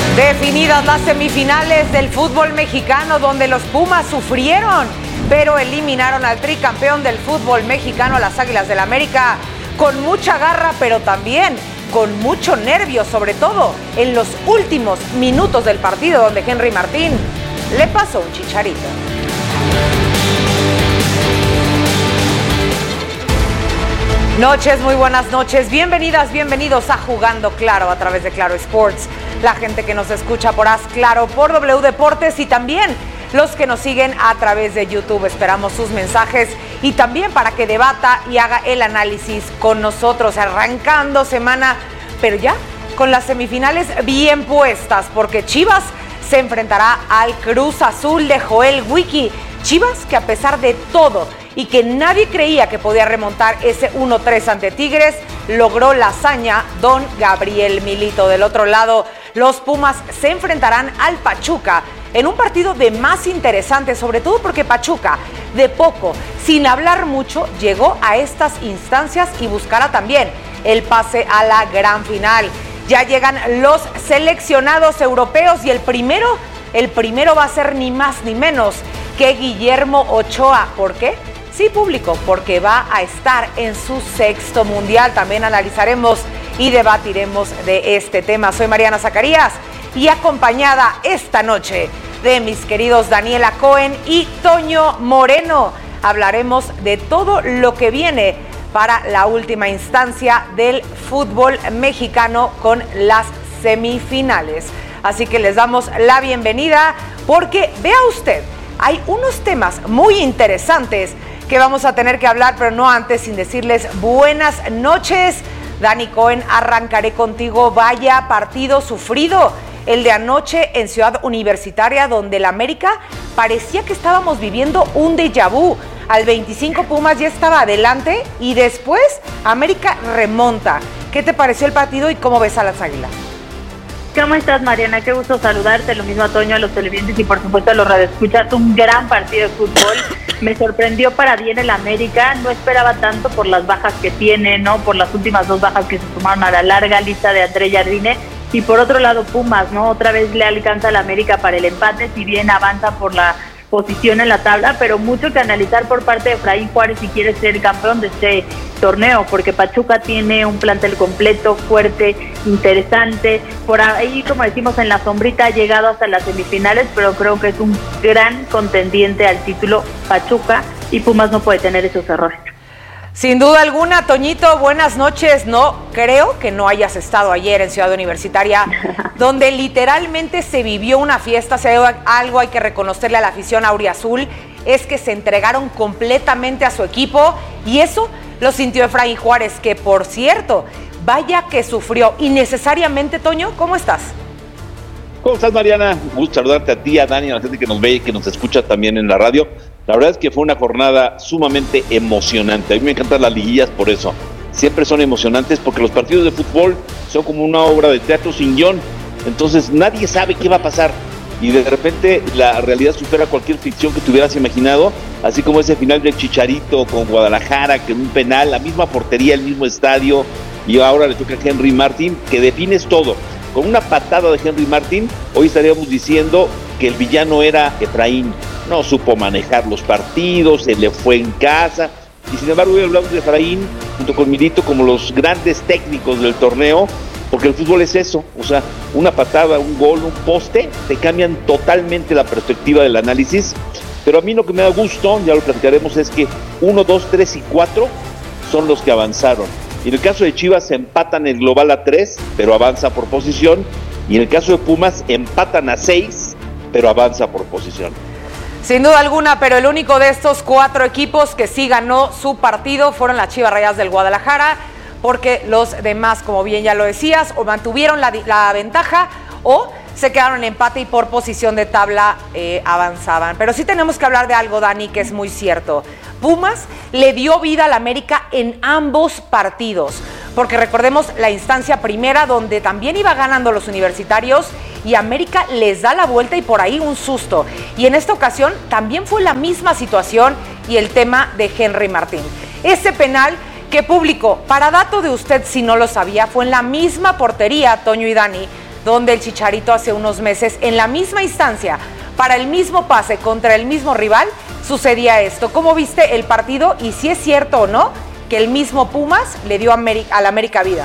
Definidas las semifinales del fútbol mexicano, donde los Pumas sufrieron, pero eliminaron al tricampeón del fútbol mexicano, a las Águilas del América, con mucha garra, pero también con mucho nervio, sobre todo en los últimos minutos del partido, donde Henry Martín le pasó un chicharito. Noches, muy buenas noches, bienvenidas, bienvenidos a Jugando Claro a través de Claro Sports. La gente que nos escucha por Haz Claro, por W Deportes y también los que nos siguen a través de YouTube. Esperamos sus mensajes y también para que debata y haga el análisis con nosotros, arrancando semana, pero ya con las semifinales bien puestas, porque Chivas se enfrentará al Cruz Azul de Joel Wiki. Chivas que, a pesar de todo y que nadie creía que podía remontar ese 1-3 ante Tigres, logró la hazaña don Gabriel Milito. Del otro lado, los Pumas se enfrentarán al Pachuca en un partido de más interesante, sobre todo porque Pachuca, de poco, sin hablar mucho, llegó a estas instancias y buscará también el pase a la gran final. Ya llegan los seleccionados europeos y el primero va a ser ni más ni menos que Guillermo Ochoa. ¿Por qué? Sí, público, porque va a estar en su 6º mundial. También analizaremos y debatiremos de este tema. Soy Mariana Zacarías y acompañada esta noche de mis queridos Daniela Cohen y Toño Moreno. Hablaremos de todo lo que viene para la última instancia del fútbol mexicano con las semifinales. Así que les damos la bienvenida porque, vea usted, hay unos temas muy interesantes que vamos a tener que hablar, pero no antes sin decirles buenas noches. Dani Cohen, arrancaré contigo. Vaya partido sufrido el de anoche en Ciudad Universitaria, donde el América parecía que estábamos viviendo un déjà vu. Al 25 Pumas ya estaba adelante y después América remonta. ¿Qué te pareció el partido y cómo ves a las Águilas? ¿Cómo estás, Mariana? Qué gusto saludarte, lo mismo a Toño, a los televidentes y por supuesto a los radioescuchas. Un gran partido de fútbol. Me sorprendió para bien el América, no esperaba tanto por las bajas que tiene, ¿no? Por las últimas 2 bajas que se sumaron a la larga lista de André Jardine. Y por otro lado, Pumas, ¿no? Otra vez le alcanza al América para el empate, si bien avanza por la posición en la tabla, pero mucho que analizar por parte de Efraín Juárez si quiere ser campeón de este torneo, porque Pachuca tiene un plantel completo, fuerte, interesante, por ahí, como decimos, en la sombrita ha llegado hasta las semifinales, pero creo que es un gran contendiente al título Pachuca y Pumas no puede tener esos errores. Sin duda alguna, Toñito, buenas noches. No creo que no hayas estado ayer en Ciudad Universitaria, donde literalmente se vivió una fiesta. Si hay algo hay que reconocerle a la afición auriazul, es que se entregaron completamente a su equipo y eso lo sintió Efraín Juárez, que por cierto, vaya que sufrió innecesariamente. Toño, ¿cómo estás? ¿Cómo estás, Mariana? Gusto saludarte a ti, a Dani, a la gente que nos ve y que nos escucha también en la radio. La verdad es que fue una jornada sumamente emocionante. A mí me encantan las liguillas por eso. Siempre son emocionantes porque los partidos de fútbol son como una obra de teatro sin guión. Entonces nadie sabe qué va a pasar. Y de repente la realidad supera cualquier ficción que te hubieras imaginado. Así como ese final del Chicharito con Guadalajara, que en un penal, la misma portería, el mismo estadio. Y ahora le toca a Henry Martín, que defines todo. Con una patada de Henry Martín, hoy estaríamos diciendo que el villano era Efraín. No supo manejar los partidos, se le fue en casa. Y sin embargo, hoy hablamos de Efraín, junto con Milito, como los grandes técnicos del torneo, porque el fútbol es eso. O sea, una patada, un gol, un poste, te cambian totalmente la perspectiva del análisis. Pero a mí lo que me da gusto, ya lo platicaremos, es que 1, 2, 3 y 4 son los que avanzaron. Y en el caso de Chivas se empatan el global a 3, pero avanza por posición. Y en el caso de Pumas empatan a 6, pero avanza por posición. Sin duda alguna, pero el único de estos 4 equipos que sí ganó su partido fueron las Chivas Rayadas del Guadalajara, porque los demás, como bien ya lo decías, o mantuvieron la ventaja o se quedaron en empate y por posición de tabla avanzaban. Pero sí tenemos que hablar de algo, Dani, que es muy cierto. Pumas le dio vida al América en ambos partidos, porque recordemos la instancia primera donde también iba ganando los universitarios y América les da la vuelta y por ahí un susto. Y en esta ocasión también fue la misma situación y el tema de Henry Martín. Ese penal que, público, para dato de usted si no lo sabía, fue en la misma portería, Toño y Dani, donde el Chicharito hace unos meses, en la misma instancia, para el mismo pase contra el mismo rival, sucedía esto. ¿Cómo viste el partido? Y si es cierto o no que el mismo Pumas le dio al América vida.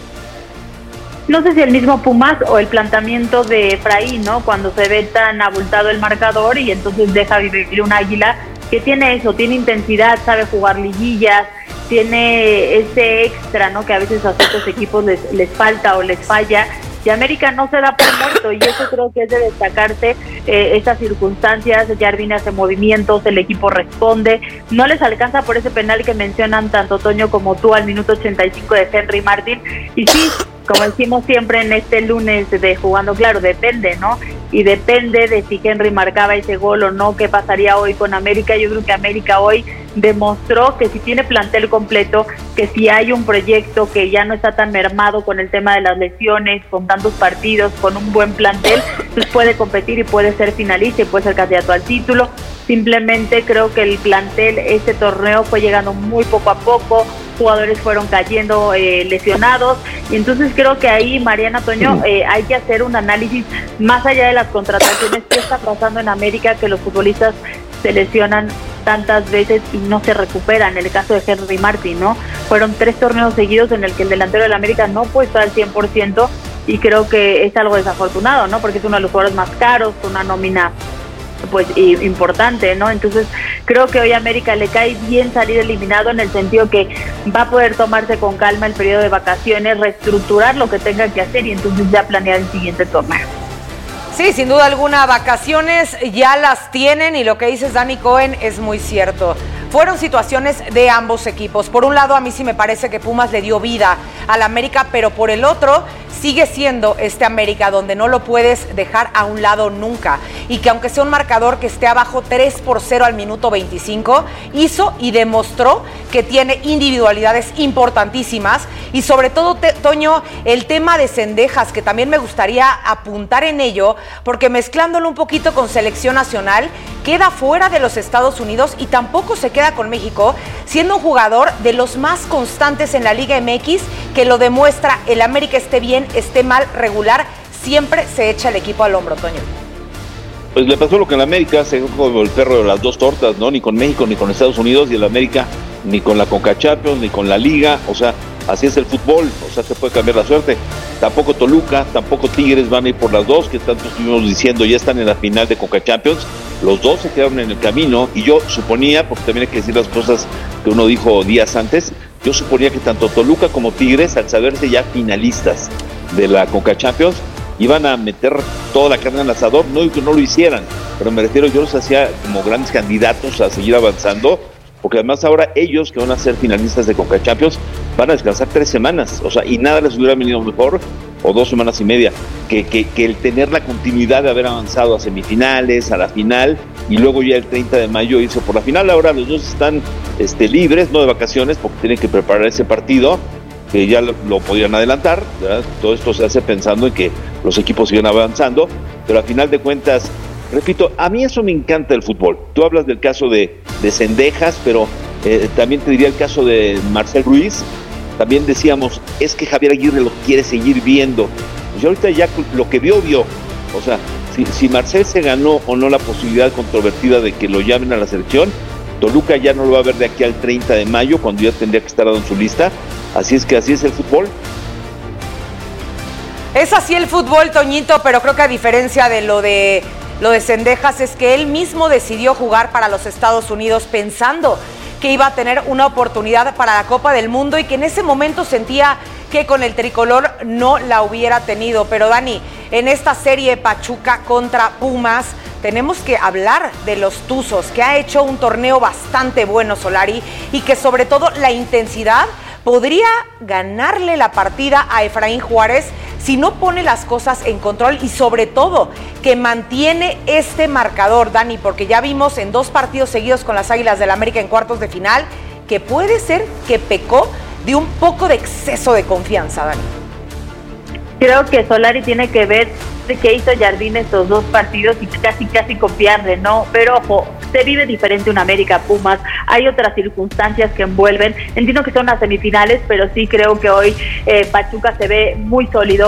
No sé si el mismo Pumas o el planteamiento de Efraín, ¿no? Cuando se ve tan abultado el marcador y entonces deja vivir un Águila que tiene eso, tiene intensidad, sabe jugar liguillas, tiene ese extra, ¿no? Que a veces a otros equipos les falta o les falla. Y América no se da por muerto, y eso creo que es de destacarse, estas circunstancias. Jardín hace movimientos, el equipo responde, no les alcanza por ese penal que mencionan tanto Toño como tú al minuto 85 de Henry Martin, y sí, como decimos siempre en este lunes de Jugando Claro, depende, ¿no? Y depende de si Henry marcaba ese gol o no, qué pasaría hoy con América. Yo creo que América hoy demostró que si tiene plantel completo, que si hay un proyecto que ya no está tan mermado con el tema de las lesiones, con tantos partidos, con un buen plantel, pues puede competir y puede ser finalista y puede ser candidato al título. Simplemente creo que el plantel, este torneo fue llegando muy poco a poco, jugadores fueron cayendo lesionados, y entonces creo que ahí, Mariana, Toño, hay que hacer un análisis más allá de las contrataciones. ¿Qué está pasando en América que los futbolistas se lesionan tantas veces y no se recuperan? El caso de Henry Martin, ¿no? Fueron 3 torneos seguidos en el que el delantero del América no puede estar al 100%, y creo que es algo desafortunado, ¿no? Porque es uno de los jugadores más caros, con una nómina pues importante, ¿no? Entonces creo que hoy a América le cae bien salir eliminado, en el sentido que va a poder tomarse con calma el periodo de vacaciones, reestructurar lo que tenga que hacer y entonces ya planear el siguiente torneo. Sí, sin duda alguna, vacaciones ya las tienen, y lo que dices, Dani Cohen, es muy cierto. Fueron situaciones de ambos equipos. Por un lado, a mí sí me parece que Pumas le dio vida al América, pero por el otro, sigue siendo este América donde no lo puedes dejar a un lado nunca. Y que aunque sea un marcador que esté abajo 3-0 al minuto 25, hizo y demostró que tiene individualidades importantísimas. Y sobre todo, Toño, el tema de Cendejas, que también me gustaría apuntar en ello, porque mezclándolo un poquito con selección nacional, queda fuera de los Estados Unidos y tampoco se queda con México, siendo un jugador de los más constantes en la Liga MX, que lo demuestra. El América esté bien, esté mal, regular, siempre se echa el equipo al hombro, Toño. Pues le pasó lo que en la América, se quedó como el perro de las dos tortas, ¿no? Ni con México, ni con Estados Unidos, y el América ni con la Conca Champions, ni con la Liga. O sea, así es el fútbol, o sea, se puede cambiar la suerte. Tampoco Toluca, tampoco Tigres van a ir por las dos, que tanto estuvimos diciendo, ya están en la final de Conca Champions. Los dos se quedaron en el camino, y yo suponía, porque también hay que decir las cosas que uno dijo días antes, yo suponía que tanto Toluca como Tigres, al saberse ya finalistas de la Conca Champions, iban a meter toda la carne en el asador. No digo que no lo hicieran, pero me refiero, yo los hacía como grandes candidatos a seguir avanzando, porque además ahora ellos, que van a ser finalistas de Conca Champions, van a descansar 3 semanas, o sea, y nada les hubiera venido mejor, o 2 semanas y media, que el tener la continuidad de haber avanzado a semifinales, a la final, y luego ya el 30 de mayo irse por la final. Ahora los dos están libres, no de vacaciones, porque tienen que preparar ese partido, que ya lo podrían adelantar, ¿verdad? Todo esto se hace pensando en que los equipos siguen avanzando, pero a final de cuentas, repito, a mí eso me encanta el fútbol. Tú hablas del caso de Cendejas, pero también te diría el caso de Marcel Ruiz. También decíamos, es que Javier Aguirre lo quiere seguir viendo. Pues ahorita ya lo que vio. O sea, si Marcel se ganó o no la posibilidad controvertida de que lo llamen a la selección, Toluca ya no lo va a ver de aquí al 30 de mayo, cuando ya tendría que estar dado en su lista. Así es que así es el fútbol. Es así el fútbol, Toñito, pero creo que a diferencia de lo de Cendejas, es que él mismo decidió jugar para los Estados Unidos pensando que iba a tener una oportunidad para la Copa del Mundo, y que en ese momento sentía que con el tricolor no la hubiera tenido. Pero Dani, en esta serie Pachuca contra Pumas, tenemos que hablar de los Tuzos, que ha hecho un torneo bastante bueno Solari, y que sobre todo la intensidad podría ganarle la partida a Efraín Juárez si no pone las cosas en control, y sobre todo que mantiene este marcador, Dani, porque ya vimos en 2 partidos seguidos con las Águilas del América en cuartos de final que puede ser que pecó de un poco de exceso de confianza, Dani. Creo que Solari tiene que ver de qué hizo Jardín estos 2 partidos y casi confiarle, ¿no? Pero ojo, se vive diferente un América Pumas, hay otras circunstancias que envuelven. Entiendo que son las semifinales, pero sí creo que hoy Pachuca se ve muy sólido,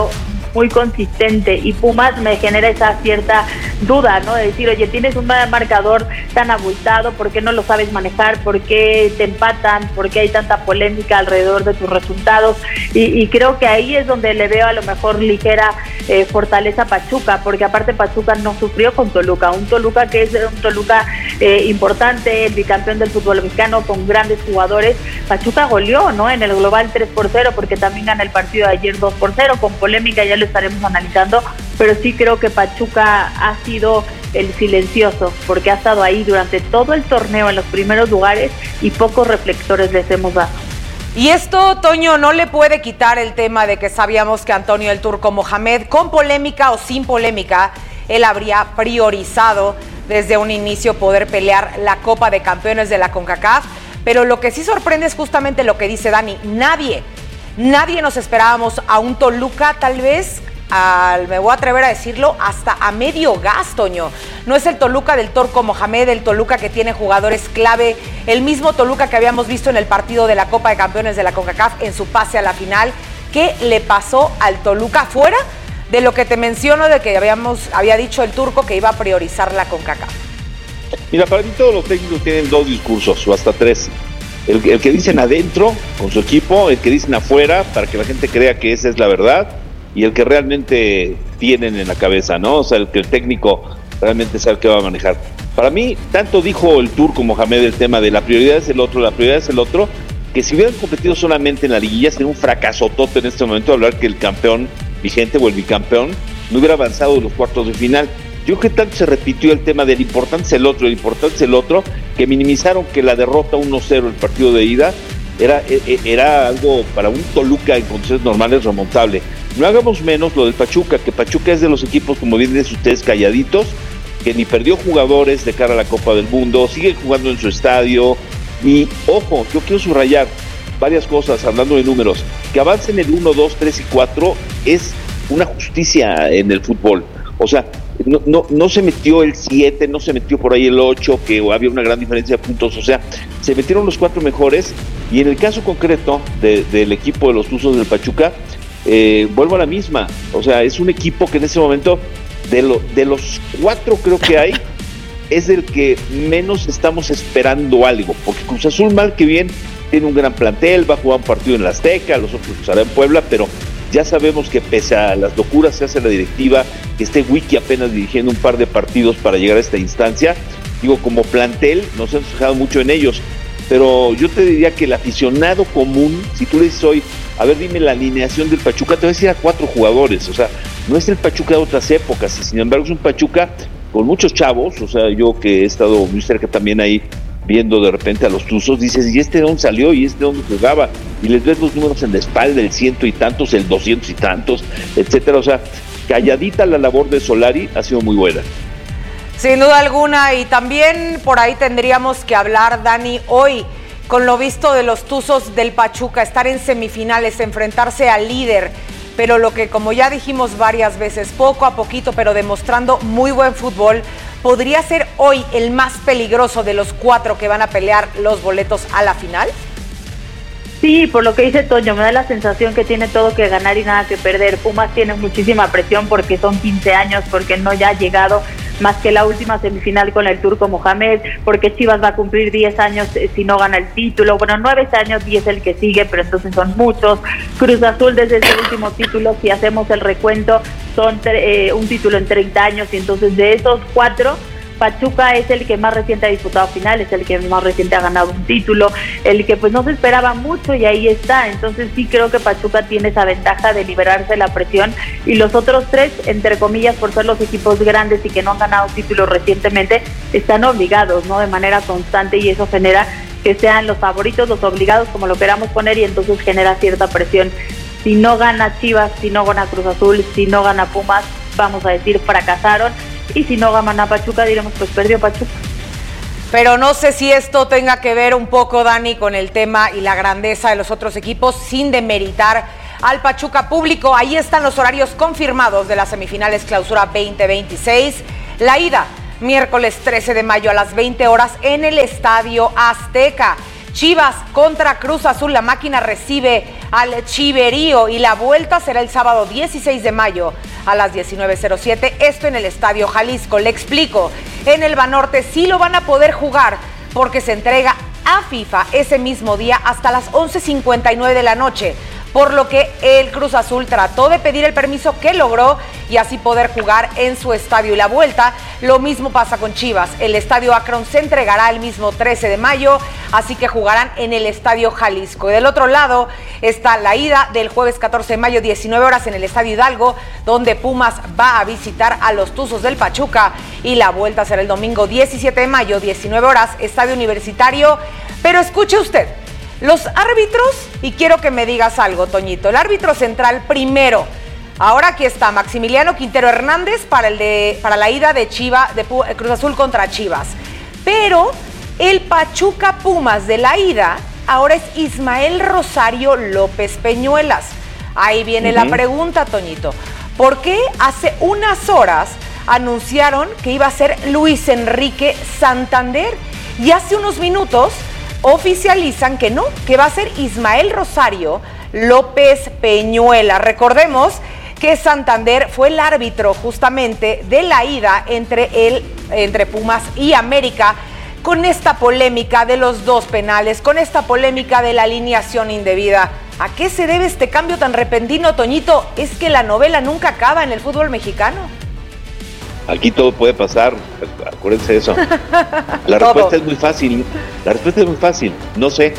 muy consistente, y Pumas me genera esa cierta duda, ¿no? De decir, oye, tienes un marcador tan abultado, ¿por qué no lo sabes manejar? ¿Por qué te empatan? ¿Por qué hay tanta polémica alrededor de tus resultados? Y creo que ahí es donde le veo a lo mejor ligera fortaleza a Pachuca, porque aparte Pachuca no sufrió con Toluca, un Toluca que es un Toluca importante, el bicampeón del fútbol mexicano, con grandes jugadores. Pachuca goleó, ¿no? En el global 3-0, porque también gana el partido de ayer 2-0, con polémica, ya lo estaremos analizando, pero sí creo que Pachuca ha sido el silencioso, porque ha estado ahí durante todo el torneo en los primeros lugares y pocos reflectores les hemos dado. Y esto, Toño, no le puede quitar el tema de que sabíamos que Antonio el Turco Mohamed, con polémica o sin polémica, él habría priorizado desde un inicio poder pelear la Copa de Campeones de la CONCACAF, pero lo que sí sorprende es justamente lo que dice Dani. Nadie nos esperábamos a un Toluca, tal vez, me voy a atrever a decirlo, hasta a medio gas, Toño. No es el Toluca del Turco Mohamed, el Toluca que tiene jugadores clave, el mismo Toluca que habíamos visto en el partido de la Copa de Campeones de la CONCACAF en su pase a la final. ¿Qué le pasó al Toluca fuera de lo que te menciono de que había dicho el Turco que iba a priorizar la CONCACAF? Mira, para mí todos los técnicos tienen dos discursos o hasta tres. El que dicen adentro con su equipo, el que dicen afuera para que la gente crea que esa es la verdad, y el que realmente tienen en la cabeza, ¿no? O sea, el que el técnico realmente sabe qué va a manejar. Para mí, tanto dijo el Turco Mohamed el tema de la prioridad es el otro, que si hubieran competido solamente en la liguilla sería un fracasotote en este momento hablar que el campeón vigente o el bicampeón no hubiera avanzado de los cuartos de final. Yo creo que tanto se repitió el tema del importante es el otro, que minimizaron que la derrota 1-0 el partido de ida era algo para un Toluca en condiciones normales remontable. No hagamos menos lo del Pachuca, que Pachuca es de los equipos, como bien dicen ustedes, calladitos, que ni perdió jugadores de cara a la Copa del Mundo, sigue jugando en su estadio. Y ojo, yo quiero subrayar varias cosas hablando de números. Que avancen el 1, 2, 3 y 4 es una justicia en el fútbol. O sea, no se metió el 7, no se metió por ahí el 8, que había una gran diferencia de puntos. O sea, se metieron los 4 mejores. Y en el caso concreto del equipo de los Tuzos del Pachuca, vuelvo a la misma. O sea, es un equipo que en ese momento, de los 4 creo que hay, es el que menos estamos esperando algo. Porque Cruz Azul, mal que bien, tiene un gran plantel, va a jugar un partido en la Azteca, los otros estarán en Puebla, pero ya sabemos que pese a las locuras que hace la directiva, que esté Wiki apenas dirigiendo un par de partidos para llegar a esta instancia, digo, como plantel nos hemos fijado mucho en ellos, pero yo te diría que el aficionado común, si tú le dices hoy, a ver, dime la alineación del Pachuca, te voy a decir a 4 jugadores. O sea, no es el Pachuca de otras épocas, y sin embargo es un Pachuca con muchos chavos. O sea, yo que he estado muy cerca también ahí viendo de repente a los Tuzos, dices, ¿y este de dónde salió? ¿Y este de dónde jugaba? Y les ves los números en la espalda, el 100 y tantos, el 200 y tantos, etcétera. O sea, calladita la labor de Solari ha sido muy buena. Sin duda alguna, y también por ahí tendríamos que hablar, Dani, hoy, con lo visto de los Tuzos del Pachuca, estar en semifinales, enfrentarse al líder, pero lo que, como ya dijimos varias veces, poco a poquito, pero demostrando muy buen fútbol, podría ser hoy el más peligroso de los 4 que van a pelear los boletos a la final. Sí, por lo que dice Toño, me da la sensación que tiene todo que ganar y nada que perder. Pumas tiene muchísima presión porque son 15 años, porque no ya ha llegado más que la última semifinal con el Turco Mohamed, porque Chivas va a cumplir 10 años si no gana el título, bueno, 9 años, 10 el que sigue, pero entonces son muchos. Cruz Azul desde ese último título, si hacemos el recuento, son un título en 30 años, y entonces de esos 4, Pachuca es el que más reciente ha disputado finales, el que más reciente ha ganado un título, el que pues no se esperaba mucho y ahí está. Entonces sí creo que Pachuca tiene esa ventaja de liberarse de la presión, y los otros 3, entre comillas, por ser los equipos grandes y que no han ganado títulos recientemente, están obligados, ¿no? De manera constante, y eso genera que sean los favoritos, los obligados, como lo queramos poner, y entonces genera cierta presión. Si no gana Chivas, si no gana Cruz Azul, si no gana Pumas, vamos a decir fracasaron. Y si no gana Pachuca, diremos pues perdió Pachuca. Pero no sé si esto tenga que ver un poco, Dani, con el tema y la grandeza de los otros equipos, sin demeritar al Pachuca público. Ahí están los horarios confirmados de las semifinales Clausura 2026. La ida, miércoles 13 de mayo a las 20 horas en el Estadio Azteca. Chivas contra Cruz Azul, la máquina recibe al Chiverío y la vuelta será el sábado 16 de mayo a las 19:07, esto en el Estadio Jalisco. Le explico, en el Banorte sí lo van a poder jugar porque se entrega a FIFA ese mismo día hasta las 11:59 de la noche, por lo que el Cruz Azul trató de pedir el permiso que logró y así poder jugar en su estadio. Y la vuelta, lo mismo pasa con Chivas. El estadio Akron se entregará el mismo 13 de mayo, así que jugarán en el Estadio Jalisco. Y del otro lado está la ida del jueves 14 de mayo, 19 horas en el Estadio Hidalgo, donde Pumas va a visitar a los Tuzos del Pachuca, y la vuelta será el domingo 17 de mayo, 19 horas, Estadio Universitario. Pero escuche usted, los árbitros, y quiero que me digas algo, Toñito, el árbitro central primero, ahora aquí está Maximiliano Quintero Hernández para la ida de Cruz Azul contra Chivas, pero el Pachuca Pumas de la ida ahora es Ismael Rosario López Peñuelas. Ahí viene la pregunta, Toñito, ¿por qué hace unas horas anunciaron que iba a ser Luis Enrique Santander y hace unos minutos oficializan que no, que va a ser Ismael Rosario López Peñuela? Recordemos que Santander fue el árbitro justamente de la ida entre Pumas y América, con esta polémica de los dos penales, con esta polémica de la alineación indebida. ¿A qué se debe este cambio tan repentino, Toñito? Es que la novela nunca acaba en el fútbol mexicano. Aquí todo puede pasar, acuérdense de eso. La respuesta es muy fácil. No sé.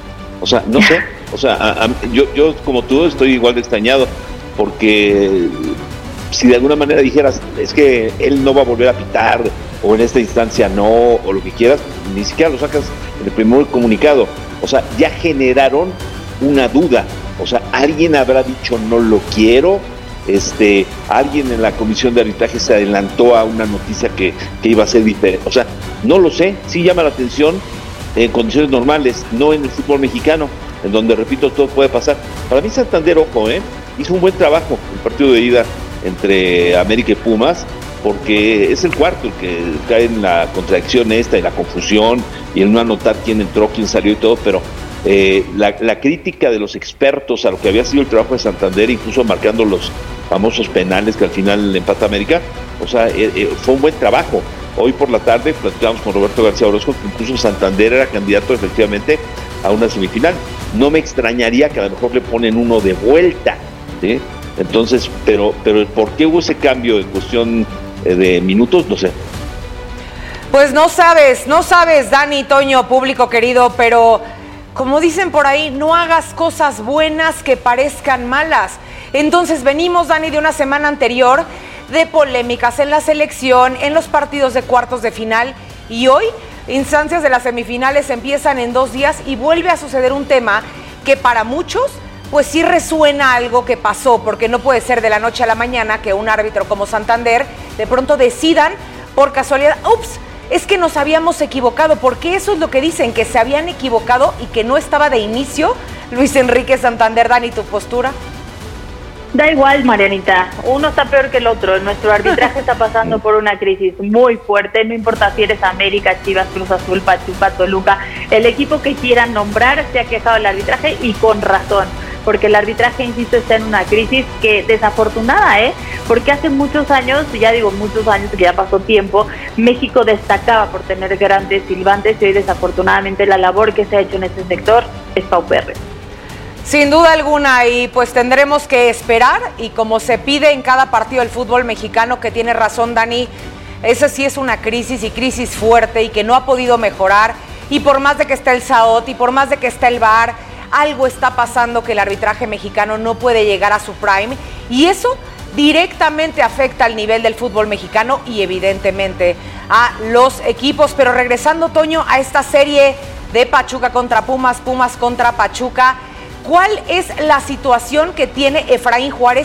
Yo como tú estoy igual de extrañado, porque si de alguna manera dijeras, es que él no va a volver a pitar, o en esta instancia no, o lo que quieras, ni siquiera lo sacas en el primer comunicado. O sea, ya generaron una duda. O sea, alguien habrá dicho no lo quiero. Alguien en la comisión de arbitraje se adelantó a una noticia que iba a ser diferente. O sea, no lo sé, sí llama la atención en condiciones normales, no en el fútbol mexicano, en donde, repito, todo puede pasar. Para mí Santander, ojo, hizo un buen trabajo el partido de ida entre América y Pumas, porque es el cuarto el que cae en la contradicción esta y la confusión y el no anotar quién entró, quién salió y todo, pero la crítica de los expertos a lo que había sido el trabajo de Santander, incluso marcando los famosos penales que al final le empata América, o sea, fue un buen trabajo. Hoy por la tarde platicamos con Roberto García Orozco que incluso Santander era candidato efectivamente a una semifinal. No me extrañaría que a lo mejor le ponen uno de vuelta, ¿sí? Entonces, pero ¿por qué hubo ese cambio en cuestión de minutos? No sé. Pues no sabes, Dani, Toño, público querido, pero como dicen por ahí, no hagas cosas buenas que parezcan malas. Entonces venimos, Dani, de una semana anterior de polémicas en la selección, en los partidos de cuartos de final, y hoy instancias de las semifinales empiezan en 2 días y vuelve a suceder un tema que para muchos pues sí resuena algo que pasó, porque no puede ser de la noche a la mañana que un árbitro como Santander de pronto decidan por casualidad, ups, es que nos habíamos equivocado, porque eso es lo que dicen, que se habían equivocado y que no estaba de inicio Luis Enrique Santander. Dani, ¿tu postura? Da igual, Marianita, uno está peor que el otro. Nuestro arbitraje está pasando por una crisis muy fuerte, no importa si eres América, Chivas, Cruz Azul, Pachuca, Toluca, el equipo que quieran nombrar se ha quejado del arbitraje, y con razón, porque el arbitraje, insisto, está en una crisis que desafortunada, porque hace muchos años, ya digo muchos años, que ya pasó tiempo, México destacaba por tener grandes silbantes, y hoy desafortunadamente la labor que se ha hecho en este sector es paupérrima. Sin duda alguna, y pues tendremos que esperar, y como se pide en cada partido del fútbol mexicano, que tiene razón Dani, esa sí es una crisis, y crisis fuerte, y que no ha podido mejorar, y por más de que está el SAOT, y por más de que está el VAR, algo está pasando que el arbitraje mexicano no puede llegar a su prime, y eso directamente afecta al nivel del fútbol mexicano y evidentemente a los equipos. Pero regresando, Toño, a esta serie de Pachuca contra Pumas, Pumas contra Pachuca, ¿cuál es la situación que tiene Efraín Juárez